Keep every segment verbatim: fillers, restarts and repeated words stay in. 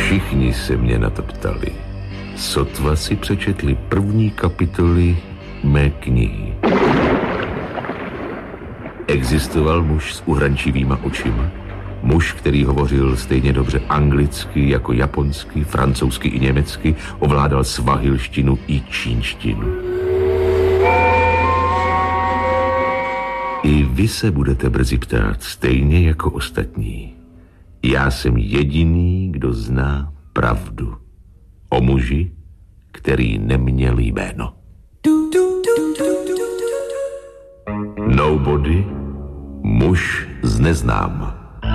Všichni se mě na to ptali. Sotva si přečetli první kapitoly mé knihy. Existoval muž s uhrančivýma očima, muž, který hovořil stejně dobře anglicky jako japonsky, francouzsky i německy, ovládal svahilštinu i čínštinu. I vy se budete brzy ptát, stejně jako ostatní. Já jsem jediný, kdo zná pravdu o muži, který neměl jméno. Nobody, muž z neznáma.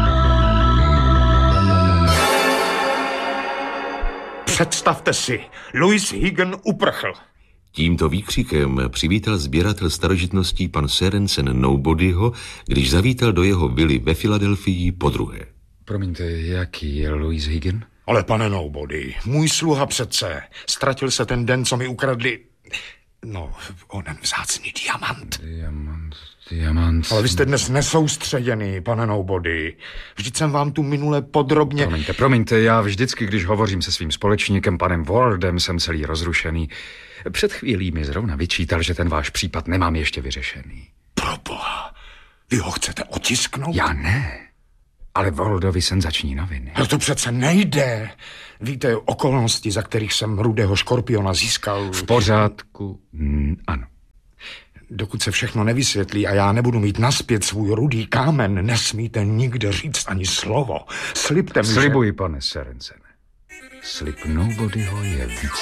Představte si, Louis Higgin uprchl. Tímto výkřikem přivítal sběratel starožitností pan Sørensen Nobodyho, když zavítal do jeho vily ve Filadelfii podruhé. Promiňte, jaký je Louis Higgin? Ale pane Nobody, můj sluha přece. Ztratil se ten den, co mi ukradli... No, onen vzácný diamant. Diamant, diamant... Ale vy jste dnes nesoustředěný, pane Nobody. Vždyť jsem vám tu minule podrobně... Promiňte, promiňte, já vždycky, když hovořím se svým společníkem, panem Wardem, jsem celý rozrušený. Před chvílí mi zrovna vyčítal, že ten váš případ nemám ještě vyřešený. Proboha, vy ho chcete otisknout? Já ne, ale Waldovi senzační noviny. Ale to přece nejde. Víte, okolnosti, za kterých jsem rudého škorpiona získal... V pořádku, mm, ano. Dokud se všechno nevysvětlí a já nebudu mít naspět svůj rudý kámen, nesmíte nikde říct ani slovo. Slibte mi, Slibuji, že... pane Sørensene. Slib Nobodyho je víc